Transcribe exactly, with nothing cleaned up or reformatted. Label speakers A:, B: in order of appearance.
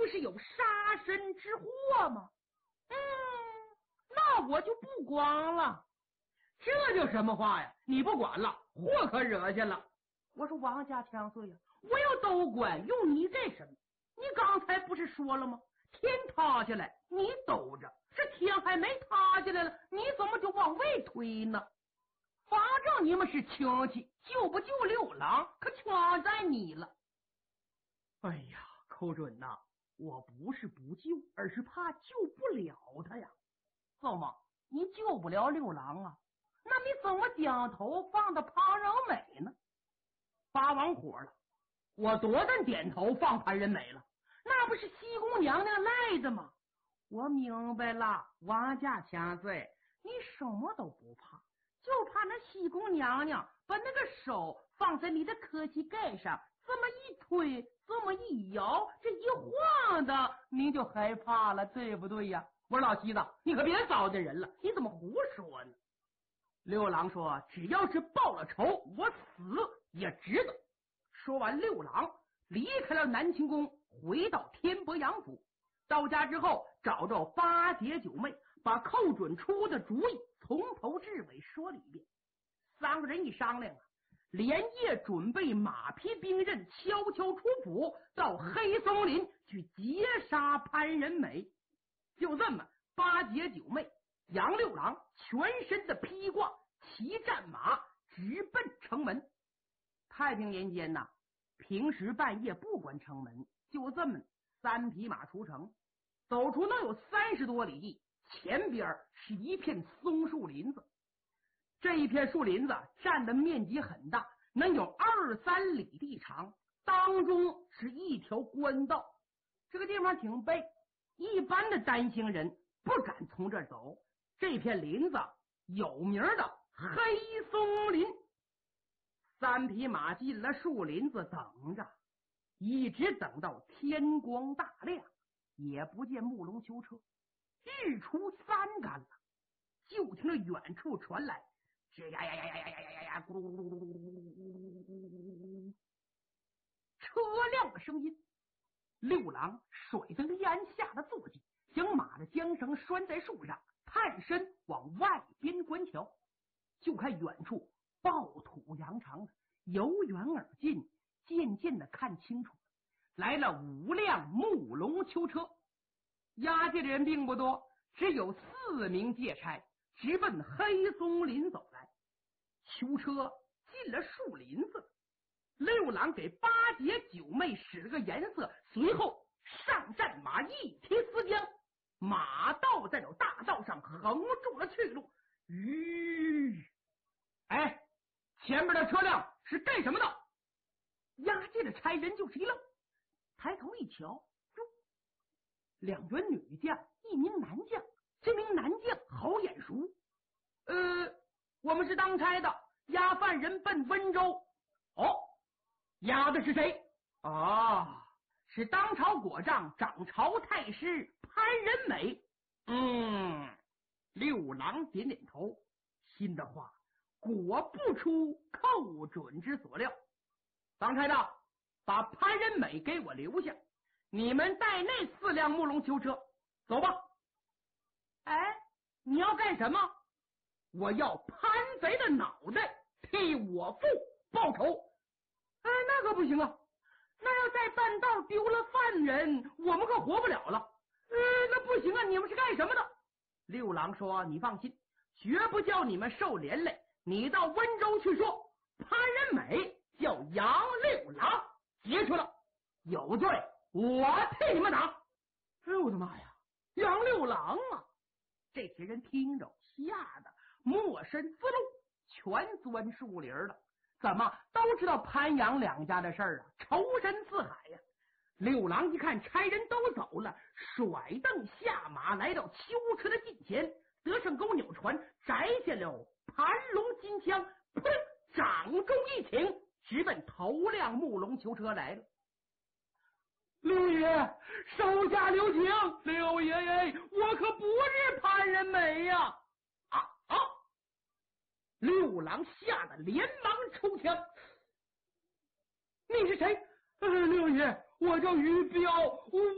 A: 是有杀身之祸吗？嗯，那我就不管了。
B: 这叫什么话呀？你不管了，祸可惹下了。
A: 我说王家强岁呀，我要都管，用你干什么？你刚才不是说了吗？天塌下来你兜着，这天还没塌下来了，你怎么就往外推呢？反正你们是亲戚，救不救六郎可全在你了。
B: 哎呀，寇准呐、啊，我不是不救，而是怕救不了他呀。
A: 怎么你救不了六郎啊？那你怎么将头放到潘仁美呢？
B: 发完火了，我多大点头放潘仁美了？
A: 那不是西宫娘娘赖的吗？我明白了，王家强岁，你什么都不怕，就怕那西宫娘娘把那个手放在你的磕膝盖上，这么一推，这么一摇，这一晃的，您就害怕了，对不对呀？
B: 我说老七子，你可别糟践人了，
A: 你怎么胡说呢？
B: 六郎说，只要是报了仇，我死也值得。说完，六郎离开了南清宫，回到天伯阳府。到家之后，找着八姐九妹，把寇准出的主意从头至尾说了一遍。三个人一商量啊，连夜准备马匹兵刃，悄悄出府，到黑松林去截杀潘仁美。就这么，八姐九妹杨六郎全身的披挂，骑战马，直奔城门。太平年间呐，平时半夜不关城门，就这么三匹马出城，走出能有三十多里地，前边是一片松树林子。这一片树林子占的面积很大，能有二三里地长，当中是一条官道。这个地方挺背，一般的单行人不敢从这儿走。这片林子有名的黑松林。三匹马进了树林子，等着，一直等到天光大亮，也不见木龙囚车。日出三竿了，就听着远处传来吱呀呀呀呀呀呀呀呀呀咕噜咕噜咕噜咕噜车辆的声音。六郎甩着立鞍下的坐骑，将马的缰绳拴在树上，探身往外边观瞧。就看远处暴土扬长的，由远而近，渐渐的看清楚，来了五辆木龙囚车。押解的人并不多，只有四名借差，直奔黑松林走来。囚车进了树林子，六郎给八姐九妹使了个颜色，随后上战马，一提丝缰，马道在了大道上横住了去路。吁！哎，前面的车辆是干什么的？押解的差人就是一愣，抬头一瞧，哟，两员女将，一名男将。这名男将好眼熟，呃，我们是当差的，押犯人奔温州。哦，押的是谁？啊，是当朝国丈掌朝太师潘仁美。嗯，六郎点点头，心的话果不出寇准之所料。当差的，把潘仁美给我留下，你们带那四辆木龙囚车走吧。哎，你要干什么？我要潘贼的脑袋，替我父报仇。哎，那可不行啊，那要在半道丢了犯人，我们可活不了了。呃，那不行啊，你们是干什么的？六郎说，你放心，绝不叫你们受连累。你到温州去说，潘仁美叫杨六郎劫去了，有罪我替你们打。哎呦我的妈呀，杨六郎啊！这些人听着吓得没身自路，全钻树林了。怎么都知道潘杨两家的事儿啊，仇深似海呀、啊！六郎一看差人都走了，甩蹬下马，来到囚车的近前，德胜钩扭船，摘下了盘龙金枪，砰，掌中一挺，直奔头辆木龙囚车来了。六爷，手下留情！六爷爷，我可不是潘仁美呀！啊啊！六郎吓得连忙抽枪。你是谁？呃，六爷，我叫于彪，我